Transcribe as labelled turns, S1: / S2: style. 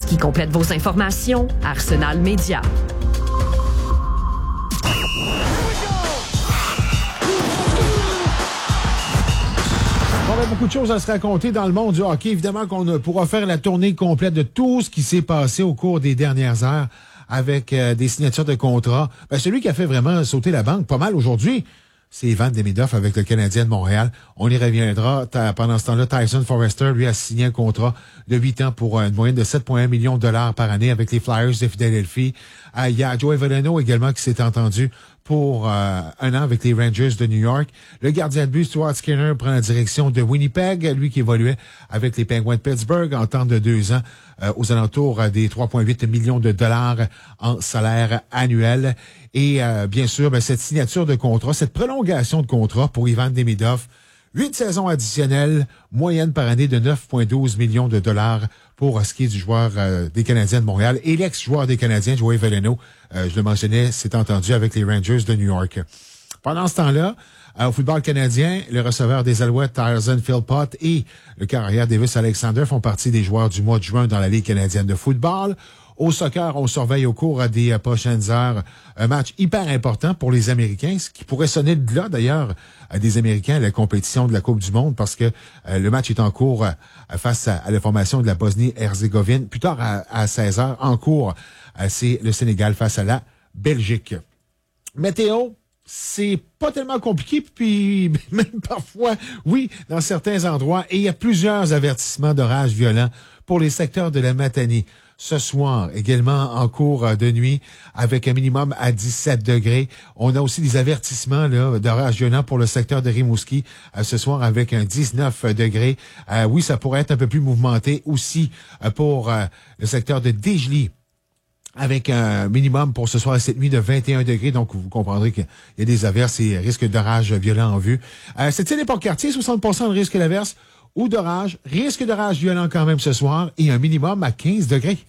S1: qui complète vos informations, Arsenal Média.
S2: On a beaucoup de choses à se raconter dans le monde du hockey. Évidemment qu'on pourra faire la tournée complète de tout ce qui s'est passé au cours des dernières heures avec des signatures de contrats. Celui qui a fait vraiment sauter la banque pas mal aujourd'hui, c'est Ivan Demidov avec le Canadien de Montréal. On y reviendra. Pendant ce temps-là, Tyson Forrester, lui, a signé un contrat de 8 ans pour une moyenne de 7,1 millions de dollars par année avec les Flyers de Philadelphie. Il y a Joey Veleno également qui s'est entendu pour un an avec les Rangers de New York. Le gardien de but, Stuart Skinner, prend la direction de Winnipeg, lui qui évoluait avec les Penguins de Pittsburgh en temps de 2 ans, aux alentours des 3,8 millions de dollars en salaire annuel. Et bien sûr, cette signature de contrat, cette prolongation de contrat pour Ivan Demidov, 8 saisons additionnelles, moyenne par année de 9,12 millions de dollars pour ce qui est du joueur des Canadiens de Montréal et l'ex-joueur des Canadiens, Joey Veleno, je le mentionnais, s'est entendu avec les Rangers de New York. Pendant ce temps-là, au football canadien, le receveur des Alouettes, Tyson Philpott, et le carrière Davis Alexander font partie des joueurs du mois de juin dans la Ligue canadienne de football. Au soccer, on surveille au cours des prochaines heures un match hyper important pour les Américains, ce qui pourrait sonner de là, d'ailleurs, des Américains à la compétition de la Coupe du Monde, parce que le match est en cours face à la formation de la Bosnie-Herzégovine. Plus tard, à 16 heures, en cours, c'est le Sénégal face à la Belgique. Météo, c'est pas tellement compliqué, puis même parfois, oui, dans certains endroits, et il y a plusieurs avertissements d'orage violents pour les secteurs de la Matanie. Ce soir, également en cours de nuit, avec un minimum à 17 degrés. On a aussi des avertissements d'orage violent pour le secteur de Rimouski ce soir avec un 19 degrés. Oui, ça pourrait être un peu plus mouvementé aussi pour le secteur de Desjely, avec un minimum pour ce soir et cette nuit de 21 degrés. Donc, vous comprendrez qu'il y a des averses et risques d'orage violent en vue. Cette île est Port-Cartier, 60% de risque d'averse ou d'orage. Risque d'orage violent quand même ce soir et un minimum à 15 degrés.